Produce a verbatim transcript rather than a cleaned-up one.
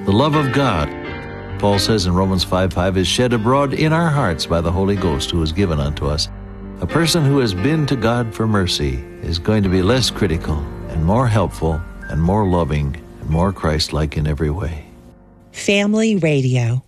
The love of God, Paul says in Romans five five, is shed abroad in our hearts by the Holy Ghost who is given unto us. A person who has been to God for mercy is going to be less critical and more helpful and more loving and more Christ-like in every way. Family Radio.